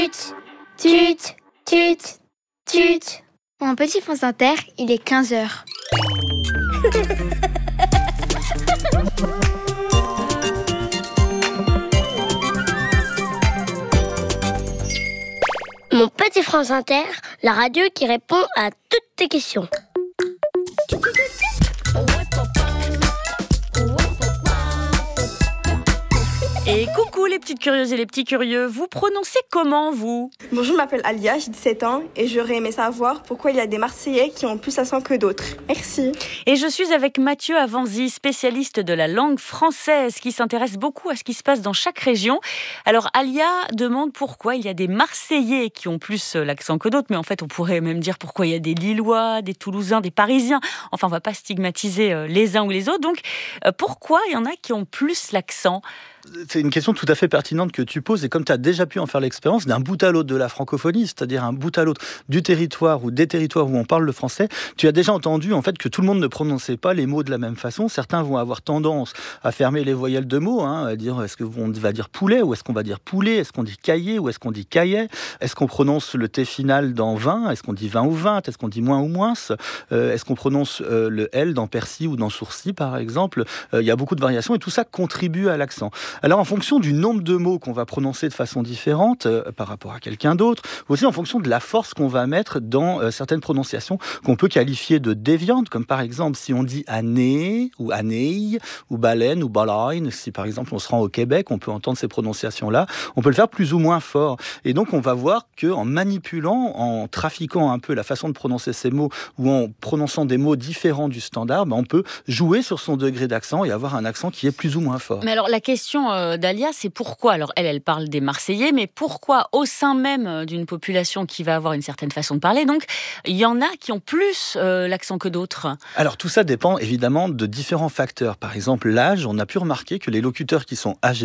Tut, tut, tut. Mon petit France Inter, il est 15h. Mon petit France Inter, la radio qui répond à toutes tes questions. Et coucou les petites curieuses et les petits curieux, vous prononcez comment vous ? Bonjour, je m'appelle Alia, j'ai 17 ans et j'aurais aimé savoir pourquoi il y a des Marseillais qui ont plus l'accent que d'autres. Merci. Et je suis avec Mathieu Avanzi, spécialiste de la langue française qui s'intéresse beaucoup à ce qui se passe dans chaque région. Alors Alia demande pourquoi il y a des Marseillais qui ont plus l'accent que d'autres, mais en fait on pourrait même dire pourquoi il y a des Lillois, des Toulousains, des Parisiens. Enfin on va pas stigmatiser les uns ou les autres. Donc pourquoi il y en a qui ont plus l'accent ? C'est une question tout à fait pertinente que tu poses, et comme tu as déjà pu en faire l'expérience d'un bout à l'autre de la francophonie, c'est-à-dire un bout à l'autre du territoire ou des territoires où on parle le français, tu as déjà entendu en fait que tout le monde ne prononçait pas les mots de la même façon. Certains vont avoir tendance à fermer les voyelles de mots, à dire est-ce qu'on va dire poulet ou est-ce qu'on va dire poulet, est-ce qu'on dit cahier ou est-ce qu'on dit caillet, est-ce qu'on prononce le T final dans 20, est-ce qu'on dit 20 ou 20, est-ce qu'on dit moins ou moins, est-ce qu'on prononce le L dans persil ou dans sourcil par exemple. Il y a beaucoup de variations et tout ça contribue à l'accent. Alors, en fonction du nombre de mots qu'on va prononcer de façon différente par rapport à quelqu'un d'autre, ou aussi en fonction de la force qu'on va mettre dans certaines prononciations qu'on peut qualifier de déviantes, comme par exemple si on dit année, ou anneille, ou baleine, ou baleine. Si par exemple on se rend au Québec, on peut entendre ces prononciations-là. On peut le faire plus ou moins fort. Et donc, on va voir qu'en manipulant, en trafiquant un peu la façon de prononcer ces mots, ou en prononçant des mots différents du standard, on peut jouer sur son degré d'accent et avoir un accent qui est plus ou moins fort. Mais alors la question d'Alia, c'est pourquoi, alors elle parle des Marseillais, mais pourquoi au sein même d'une population qui va avoir une certaine façon de parler, donc il y en a qui ont plus l'accent que d'autres? Alors tout ça dépend évidemment de différents facteurs. Par exemple l'âge, on a pu remarquer que les locuteurs qui sont âgés